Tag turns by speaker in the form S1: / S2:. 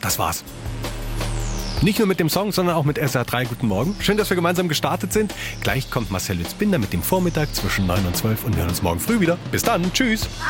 S1: das war's. Nicht nur mit dem Song, sondern auch mit SR3 Guten Morgen. Schön, dass wir gemeinsam gestartet sind. Gleich kommt Marcel Lütz-Binder mit dem Vormittag zwischen 9 und 12 und wir hören uns morgen früh wieder. Bis dann, tschüss.